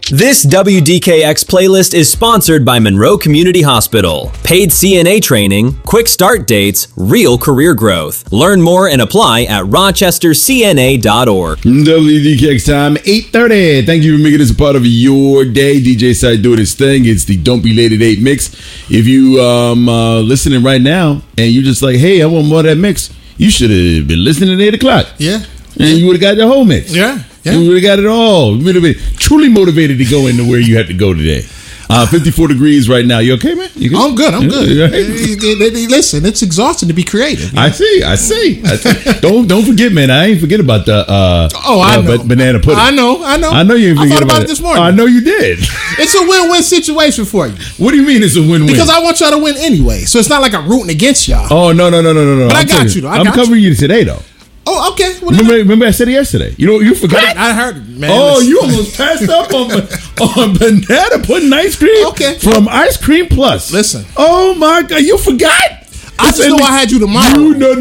This WDKX playlist is sponsored by Monroe Community Hospital. Paid CNA training, quick start dates, real career growth. Learn more and apply at rochestercna.org. WDKX time, 8:30. Thank you for making this a part of your day. DJ Side doing his thing. It's the Don't Be Late at 8 mix. If you listening right now and you're just like, hey, I want more of that mix, you should have been listening at 8 o'clock. Yeah. And you would have got the whole mix. Yeah. You would have got it all. You would have been truly motivated to go into where you had to go today. 54 degrees right now. You okay, man? You good? I'm good. I'm good. Right? Listen, it's exhausting to be creative. I see. Don't forget, man. I ain't forget about the I know. Banana pudding. I know. I know you didn't forget I thought about it this morning. I know you did. It's a win-win situation for you. What do you mean it's a win-win? Because I want y'all to win anyway. So it's not like I'm rooting against y'all. Oh, no. But I got you, though. I'm covering you today, though. Oh, okay. Remember I said it yesterday. You forgot? I heard it, man. You almost passed up on banana pudding ice cream. Okay. From Ice Cream Plus. Listen. Oh my God, you forgot? I just know I had you tomorrow.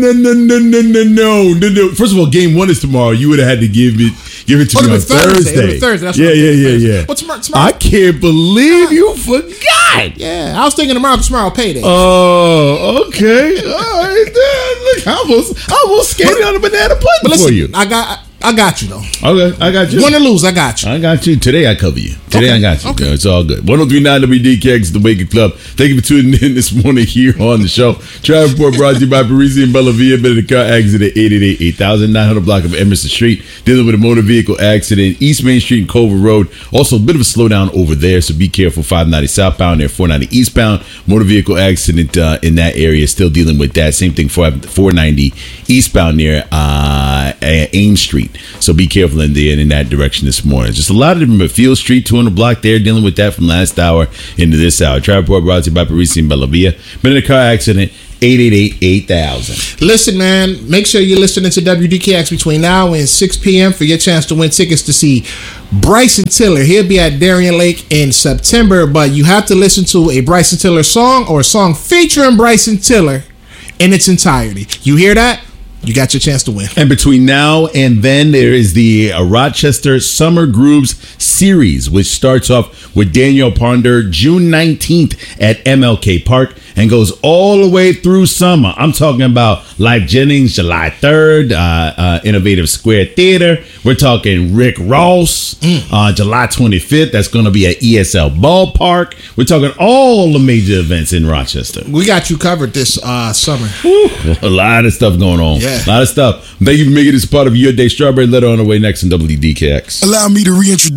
No. First of all, game 1 is tomorrow. You would have had to give it to me on Thursday. Thursday. That's Yeah. What's tomorrow? I can't believe you forgot. Yeah, I was thinking tomorrow payday. Oh, okay. All right, then. Look, I almost skated on a banana pudding for you. I got you, though. Okay, I got you. Win or lose, I got you. I got you. Today I cover you. Today I got you. Okay. It's all good. 103.9 WDKX, The Wake Up Club. Thank you for tuning in this morning here on the show. Traffic report brought to you by Parisi and Bellavia. Been in a car accident, 888-8000, block of Emerson Street. Dealing with a motor vehicle accident, East Main Street and Culver Road. Also a bit of a slowdown over there, so be careful. 590 southbound there, 490 eastbound. Motor vehicle accident in that area. Still dealing with that. Same thing for 490 eastbound near Ames Street. So be careful in that direction this morning. Just a lot of them at Field Street, 200 block there, dealing with that from last hour into this hour. Traffic report brought to you by Parisi and Bellavia. Been in a car accident, 888-8000. Listen, man, make sure you're listening to WDKX between now and 6 p.m. for your chance to win tickets to see Bryson Tiller. He'll be at Darien Lake in September, but you have to listen to a Bryson Tiller song or a song featuring Bryson Tiller in its entirety. You hear that? You got your chance to win. And between now and then, there is the Rochester Summer Grooves Series, which starts off with Daniel Ponder June 19th at MLK Park and goes all the way through summer. I'm talking about Life Jennings, July 3rd, Innovative Square Theater. We're talking Rick Ross, July 25th. That's going to be at ESL Ballpark. We're talking all the major events in Rochester. We got you covered this summer. A lot of stuff going on. Yeah. A lot of stuff. Thank you for making this part of your day. Strawberry Letter on the way next in WDKX. Allow me to reintroduce